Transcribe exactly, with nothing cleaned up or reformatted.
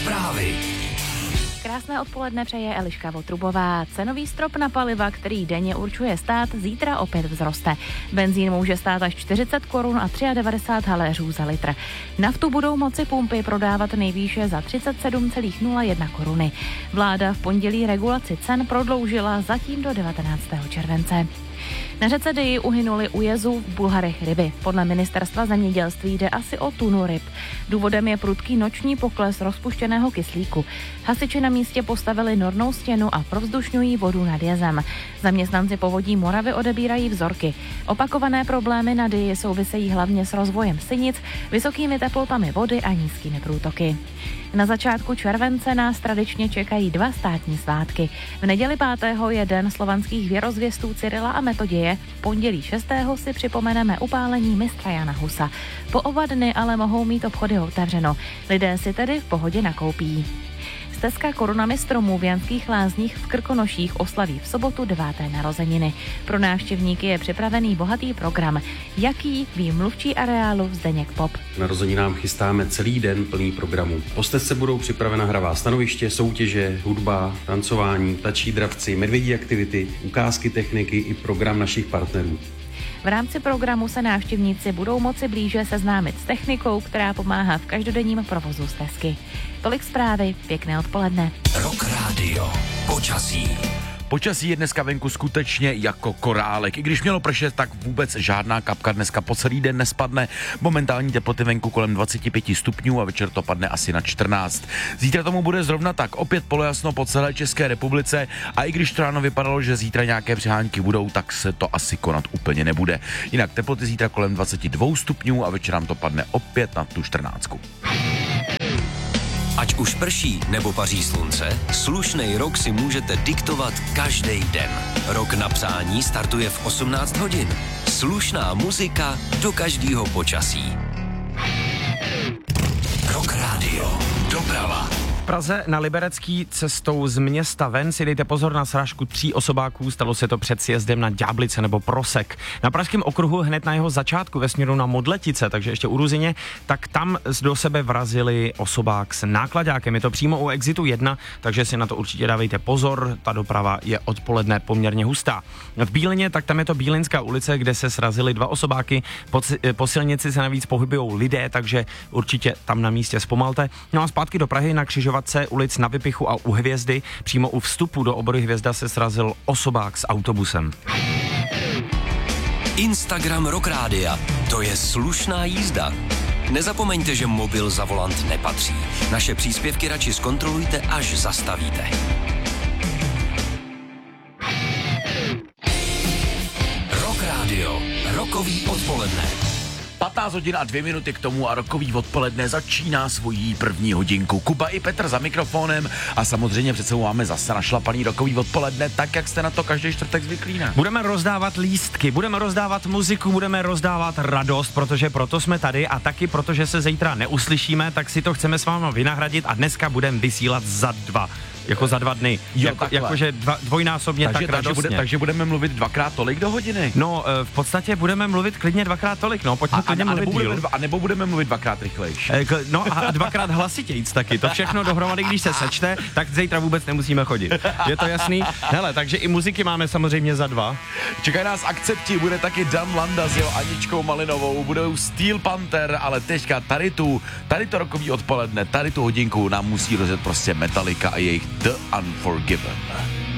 zprávy. Krásné odpoledne přeje Eliška Votrubová. Cenový strop na paliva, který denně určuje stát, zítra opět vzroste. Benzín může stát až čtyřicet korun a devadesát tři haléřů za litr. Naftu budou moci pumpy prodávat nejvýše za třicet sedm celá nula jedna koruny. Vláda v pondělí regulaci cen prodloužila zatím do devatenáctého července. Na řece Dyji uhynuli u jezu v Bulharech ryby. Podle ministerstva zemědělství jde asi o tunu ryb. Důvodem je prudký noční pokles rozpuštěného kyslíku. Hasiči na místě postavili nornou stěnu a provzdušňují vodu nad jezem. Zaměstnanci Povodí Moravy odebírají vzorky. Opakované problémy na Dyji souvisejí hlavně s rozvojem sinic, vysokými teplotami vody a nízkými průtoky. Na začátku července nás tradičně čekají dva státní svátky. V neděli pátého je den slovanských věrozvěstů Cyrila a Metoděje, v pondělí šestého si připomeneme upálení mistra Jana Husa. Po oba dny ale mohou mít obchody otevřeno. Lidé si tedy v pohodě nakoupí. Stezka korunami stromů v Janských Lázních v Krkonoších oslaví v sobotu deváté narozeniny. Pro návštěvníky je připravený bohatý program. Jaký, ví mluvčí areálu Zdeněk Pop. Narozeninám chystáme celý den plný programů. Po stezce budou připravena hravá stanoviště, soutěže, hudba, tancování, ptačí dravci, medvědí aktivity, ukázky techniky i program našich partnerů. V rámci programu se návštěvníci budou moci blíže seznámit s technikou, která pomáhá v každodenním provozu stezky. Tolik zprávy, pěkné odpoledne. Rock Radio. Počasí. Počasí je dneska venku skutečně jako korálek. I když mělo pršet, tak vůbec žádná kapka dneska po celý den nespadne. Momentální teploty venku kolem dvacet pět stupňů a večer to padne asi na čtrnáct. Zítra tomu bude zrovna tak, opět polojasno po celé České republice a i když to ráno vypadalo, že zítra nějaké přehánky budou, tak se to asi konat úplně nebude. Jinak teploty zítra kolem dvacet dva stupňů a večer nám to padne opět na tu čtrnáctku. Ať už prší nebo paří slunce, slušnej rok si můžete diktovat každý den. Rok na přání startuje v osmnáct hodin. Slušná muzika do každého počasí. Rock Radio. Doprava. V Praze na Liberecký cestou z města ven si dejte pozor na srážku tří osobáků, stalo se to před sjezdem na Ďáblice nebo Prosek. Na pražském okruhu hned na jeho začátku ve směru na Modletice, takže ještě u Ruzině, tak tam do sebe vrazili osobák s nákladákem. Je to přímo u exitu jedna, takže si na to určitě dávejte pozor, ta doprava je odpoledne poměrně hustá. V Bílině, tak tam je to Bílinská ulice, kde se srazily dva osobáky, po, po silnici se navíc pohybují lidé, takže určitě tam na místě zpomalte. No a zpátky do Prahy na křižovatce ulic Na Vypichu a u Hvězdy, přímo u vstupu do obory Hvězda se srazil osobák s autobusem. Instagram Rock Rádia. To je slušná jízda. Nezapomeňte, že mobil za volant nepatří. Naše příspěvky radši zkontrolujte, až zastavíte. Rock Radio. Rokový odpoledne. patnáct hodin a dvě minuty k tomu a rokový odpoledne začíná svojí první hodinku. Kuba i Petr za mikrofonem a samozřejmě před sebou máme zase našlapaný rokový odpoledne, tak jak jste na to každý čtvrtek zvyklí, ne? Budeme rozdávat lístky, budeme rozdávat muziku, budeme rozdávat radost, protože proto jsme tady a taky protože se zítra neuslyšíme, tak si to chceme s váma vynahradit a dneska budeme vysílat za dva. Jako za dva dny. Jo, jako, jakože dva, dvojnásobně takže, tak takže radostně. Bude, takže budeme mluvit dvakrát tolik do hodiny. No, v podstatě budeme mluvit klidně dvakrát tolik, no, pojďme a, klidně a, mluvit nebo díl. budeme dva, a nebo budeme mluvit dvakrát rychlejší. No a dvakrát hlasitějíc taky, to všechno dohromady, když se sečte, tak zítra vůbec nemusíme chodit. Je to jasný? Hele, takže i muziky máme samozřejmě za dva. Čekají nás akcepti, bude taky Dan Landa s jeho Aničkou Malinovou, budou Steel Panther, ale teďka tady tu, tady to rokový odpoledne, tady tu hodinku nám musí rozjet prostě Metallica a jejich The Unforgiven.